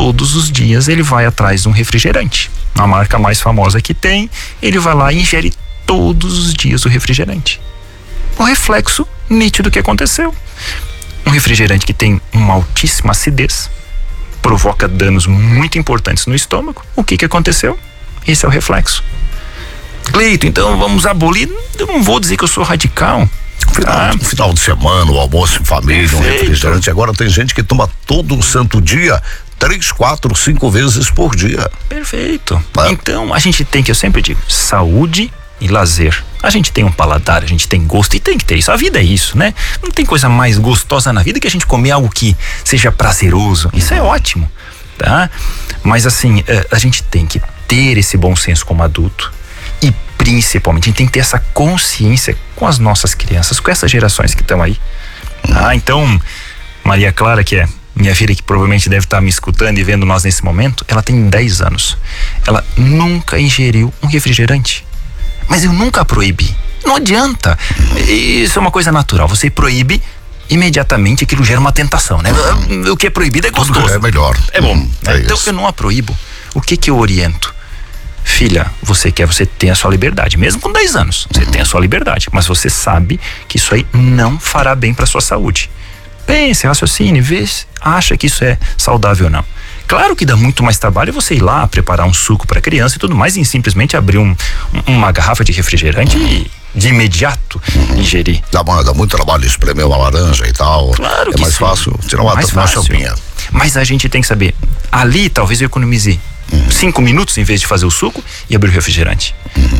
todos os dias ele vai atrás de um refrigerante. A marca mais famosa que tem, ele vai lá e ingere todos os dias o refrigerante. O reflexo nítido que aconteceu. Um refrigerante que tem uma altíssima acidez, provoca danos muito importantes no estômago. O que aconteceu? Esse é o reflexo. Cleito, então vamos abolir? Eu não vou dizer que eu sou radical. Final de semana, o almoço em família, um refrigerante. Agora tem gente que toma todo santo dia, 3, 4, 5 vezes por dia. Perfeito. Então a gente tem, que eu sempre digo, saúde e lazer. A gente tem um paladar, a gente tem gosto e tem que ter isso. A vida é isso, né? Não tem coisa mais gostosa na vida que a gente comer algo que seja prazeroso. Isso é ótimo, tá? Mas assim, a gente tem que ter esse bom senso como adulto e principalmente a gente tem que ter essa consciência com as nossas crianças, com essas gerações que estão aí. Então, Maria Clara, que é minha filha, que provavelmente deve estar me escutando e vendo nós nesse momento, ela tem 10 anos. Ela nunca ingeriu um refrigerante. Mas eu nunca proibi. Não adianta. Isso é uma coisa natural. Você proíbe, imediatamente aquilo gera uma tentação, né? O que é proibido é gostoso. É melhor. É bom. Então eu não a proíbo. O que eu oriento? Filha, você tem a sua liberdade, mesmo com 10 anos. Você tem a sua liberdade, mas você sabe que isso aí não fará bem para sua saúde. Pense, raciocine, vê se acha que isso é saudável ou não. Claro que dá muito mais trabalho você ir lá preparar um suco para criança e tudo mais, e simplesmente abrir uma garrafa de refrigerante e de imediato ingerir. Dá muito trabalho espremer uma laranja e tal. Claro que é mais sim. fácil tirar uma champinha. Mas a gente tem que saber, ali talvez eu economize 5 minutos em vez de fazer o suco e abrir o refrigerante.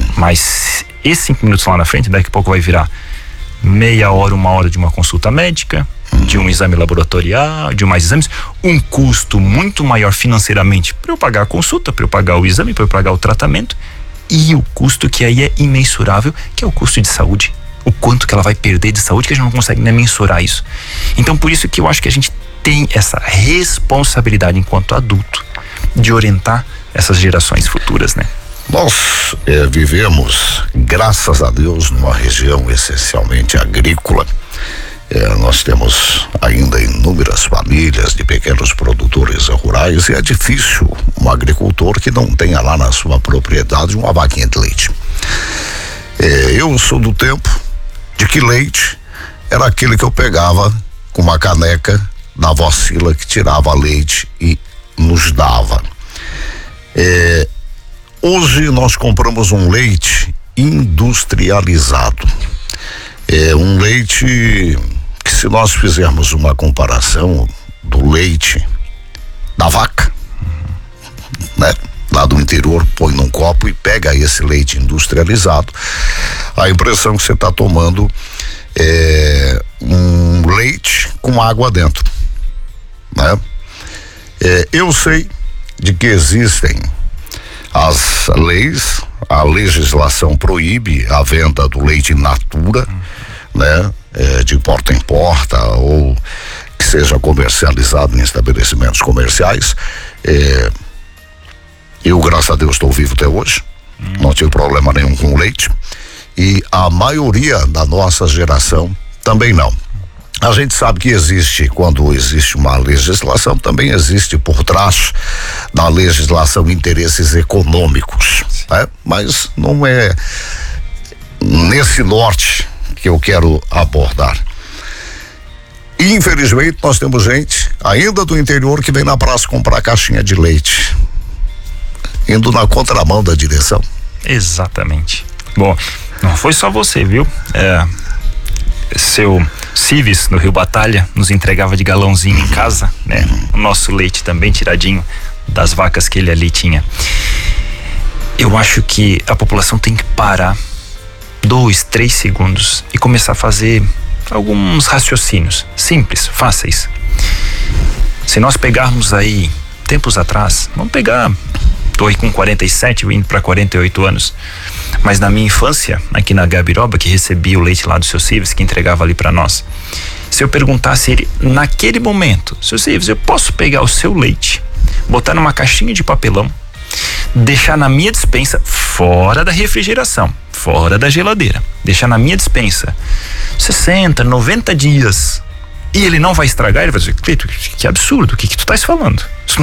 Mas esses 5 minutos lá na frente, daqui a pouco vai virar meia hora, 1 hora de uma consulta médica, de um exame laboratorial, de mais exames, um custo muito maior financeiramente para eu pagar a consulta, para eu pagar o exame, para eu pagar o tratamento, e o custo que aí é imensurável, que é o custo de saúde. O quanto que ela vai perder de saúde, que a gente não consegue nem mensurar isso. Então por isso que eu acho que a gente tem essa responsabilidade enquanto adulto de orientar essas gerações futuras, né? Nós vivemos, graças a Deus, numa região essencialmente agrícola. Nós temos ainda inúmeras famílias de pequenos produtores rurais, e é difícil um agricultor que não tenha lá na sua propriedade uma vaquinha de leite. Eu sou do tempo de que leite era aquele que eu pegava com uma caneca da avó Cila, que tirava leite e nos dava. Hoje nós compramos um leite industrializado. Um leite que, se nós fizermos uma comparação do leite da vaca, né? Lá do interior, põe num copo e pega esse leite industrializado, a impressão que você está tomando é um leite com água dentro, né? Eu sei de que existem as leis, a legislação proíbe a venda do leite in natura, né? De porta em porta, ou que seja comercializado em estabelecimentos comerciais. Eu, graças a Deus, estou vivo até hoje, não tive problema nenhum com o leite, e a maioria da nossa geração também não. A gente sabe que existe, quando existe uma legislação, também existe por trás da legislação interesses econômicos, né? Mas não é nesse norte que eu quero abordar. Infelizmente, nós temos gente ainda do interior que vem na praça comprar caixinha de leite, indo na contramão da direção. Exatamente. Bom, não foi só você, viu? Seu Civis, no Rio Batalha, nos entregava de galãozinho em casa, né? O nosso leite também tiradinho das vacas que ele ali tinha. Eu acho que a população tem que parar 2, 3 segundos e começar a fazer alguns raciocínios simples, fáceis. Se nós pegarmos aí tempos atrás, vamos pegar, tô aí com 47, indo para 48 anos, mas na minha infância, aqui na Gabiroba, que recebia o leite lá do seu Civis, que entregava ali para nós, se eu perguntasse ele naquele momento: seu Civis, eu posso pegar o seu leite, botar numa caixinha de papelão, deixar na minha despensa, fora da refrigeração, fora da geladeira, deixar na minha despensa 60, 90 dias, e ele não vai estragar? Ele vai dizer: Cleito, que absurdo, o que tu estás falando?